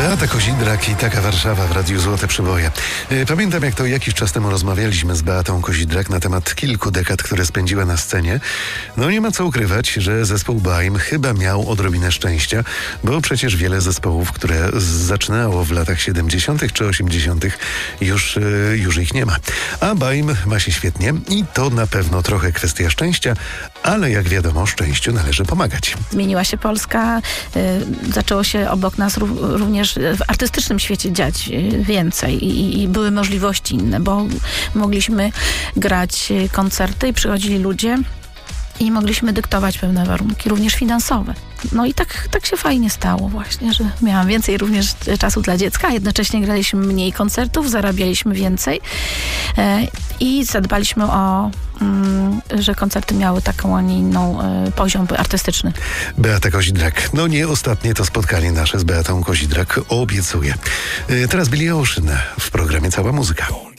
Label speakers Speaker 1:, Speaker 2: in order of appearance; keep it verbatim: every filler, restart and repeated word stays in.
Speaker 1: Beata Kozidrak i Taka Warszawa w Radiu Złote Przyboje. Pamiętam, jak to jakiś czas temu rozmawialiśmy z Beatą Kozidrak na temat kilku dekad, które spędziła na scenie. No nie ma co ukrywać, że zespół Baim chyba miał odrobinę szczęścia, bo przecież wiele zespołów, które zaczynało w latach siedemdziesiątych czy osiemdziesiątych już, już ich nie ma. A Baim ma się świetnie i to na pewno trochę kwestia szczęścia, ale jak wiadomo, szczęściu należy pomagać.
Speaker 2: Zmieniła się Polska, y, zaczęło się obok nas ró- również w artystycznym świecie dziać y, więcej i, i były możliwości inne, bo mogliśmy grać y, koncerty i przychodzili ludzie i mogliśmy dyktować pewne warunki, również finansowe. No i tak, tak się fajnie stało właśnie, że miałam więcej również czasu dla dziecka, a jednocześnie graliśmy mniej koncertów, zarabialiśmy więcej e, i zadbaliśmy o, mm, że koncerty miały taką, a nie inną e, poziom artystyczny.
Speaker 1: Beata Kozidrak. No nie ostatnie to spotkanie nasze z Beatą Kozidrak, obiecuję. E, teraz Billie Ocean w programie Cała Muzyka.